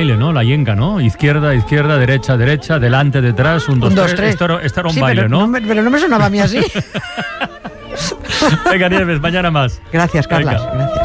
baile, ¿no? La yenga, ¿no? Izquierda, izquierda, derecha, derecha, delante, detrás, 1, 2, 3. Esto era un baile, ¿no? Pero no me sonaba a mí así. Venga, Nieves, mañana más. Gracias, Carlas. Venga. Gracias.